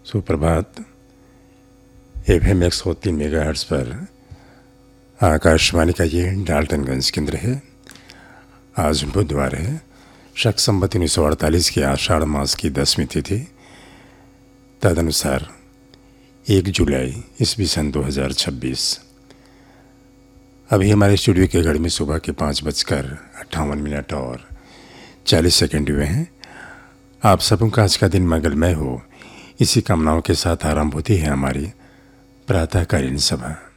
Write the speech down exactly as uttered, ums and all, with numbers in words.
सुप्रभात। F M एक सौ तीन मेगा हर्ट्ज पर आकाशवाणी का ये डाल्टनगंज केंद्र है। आज बुधवार है, शक संवत उन्नीस सौ अड़तालीस के आषाढ़ मास की दसवीं तिथि, तदनुसार एक जुलाई ईस्वी सन दो हज़ार छब्बीस। अभी हमारे स्टूडियो के घड़ी में सुबह के पाँच बजकर अट्ठावन मिनट और चालीस सेकेंड हुए हैं। आप सबों का आज का दिन मंगलमय हो, इसी कामनाओं के साथ आरंभ होती है हमारी प्रातःकालीन सभा।